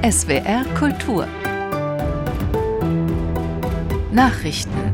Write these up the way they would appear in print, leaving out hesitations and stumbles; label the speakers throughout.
Speaker 1: SWR Kultur Nachrichten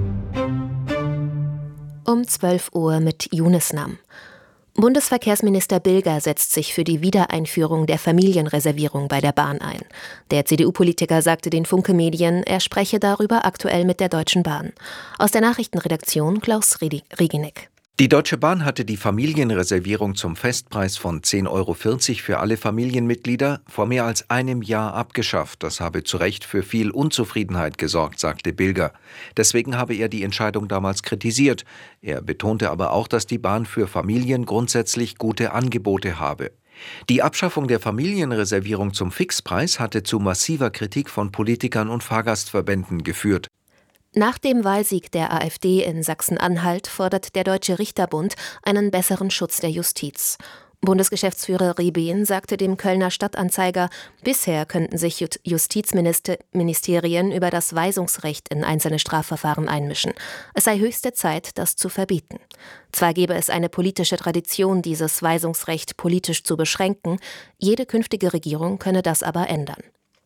Speaker 2: um 12 Uhr mit Yunus Nam. Bundesverkehrsminister Bilger setzt sich für die Wiedereinführung der Familienreservierung bei der Bahn ein. Der CDU-Politiker sagte den Funke-Medien, er spreche darüber aktuell mit der Deutschen Bahn. Aus der Nachrichtenredaktion Klaus Reginek.
Speaker 3: Die Deutsche Bahn hatte die Familienreservierung zum Festpreis von 10,40 € für alle Familienmitglieder vor mehr als einem Jahr abgeschafft. Das habe zu Recht für viel Unzufriedenheit gesorgt, sagte Bilger. Deswegen habe er die Entscheidung damals kritisiert. Er betonte aber auch, dass die Bahn für Familien grundsätzlich gute Angebote habe. Die Abschaffung der Familienreservierung zum Fixpreis hatte zu massiver Kritik von Politikern und Fahrgastverbänden geführt.
Speaker 2: Nach dem Wahlsieg der AfD in Sachsen-Anhalt fordert der Deutsche Richterbund einen besseren Schutz der Justiz. Bundesgeschäftsführer Rebehn sagte dem Kölner Stadtanzeiger, bisher könnten sich Justizministerien über das Weisungsrecht in einzelne Strafverfahren einmischen. Es sei höchste Zeit, das zu verbieten. Zwar gebe es eine politische Tradition, dieses Weisungsrecht politisch zu beschränken, jede künftige Regierung könne das aber ändern.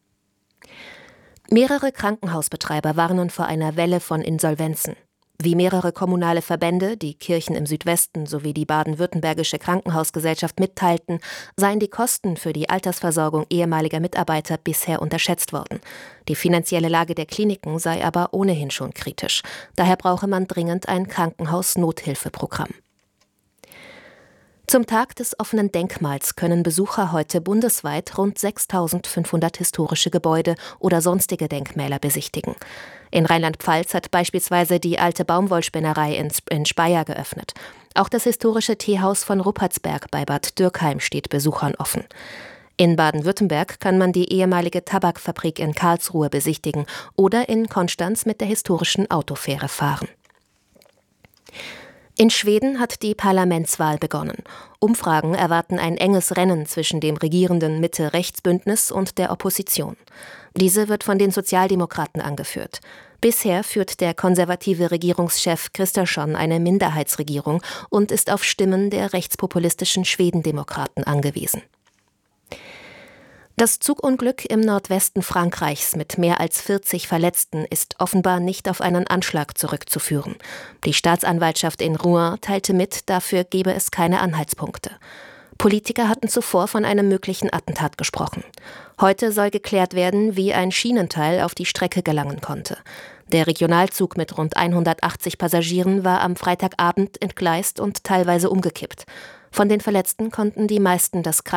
Speaker 2: Mehrere Krankenhausbetreiber warnen vor einer Welle von Insolvenzen. Wie mehrere kommunale Verbände, die Kirchen im Südwesten sowie die Baden-Württembergische Krankenhausgesellschaft mitteilten, seien die Kosten für die Altersversorgung ehemaliger Mitarbeiter bisher unterschätzt worden. Die finanzielle Lage der Kliniken sei aber ohnehin schon kritisch. Daher brauche man dringend ein Krankenhaus-Nothilfeprogramm. Zum Tag des offenen Denkmals können Besucher heute bundesweit rund 6.500 historische Gebäude oder sonstige Denkmäler besichtigen. In Rheinland-Pfalz hat beispielsweise die alte Baumwollspinnerei in Speyer geöffnet. Auch das historische Teehaus von Ruppertsberg bei Bad Dürkheim steht Besuchern offen. In Baden-Württemberg kann man die ehemalige Tabakfabrik in Karlsruhe besichtigen oder in Konstanz mit der historischen Autofähre fahren. In Schweden hat die Parlamentswahl begonnen. Umfragen erwarten ein enges Rennen zwischen dem regierenden Mitte-Rechts-Bündnis und der Opposition. Diese wird von den Sozialdemokraten angeführt. Bisher führt der konservative Regierungschef Kristersson eine Minderheitsregierung und ist auf Stimmen der rechtspopulistischen Schwedendemokraten angewiesen. Das Zugunglück im Nordwesten Frankreichs mit mehr als 40 Verletzten ist offenbar nicht auf einen Anschlag zurückzuführen. Die Staatsanwaltschaft in Rouen teilte mit, dafür gebe es keine Anhaltspunkte. Politiker hatten zuvor von einem möglichen Attentat gesprochen. Heute soll geklärt werden, wie ein Schienenteil auf die Strecke gelangen konnte. Der Regionalzug mit rund 180 Passagieren war am Freitagabend entgleist und teilweise umgekippt. Von den Verletzten konnten die meisten das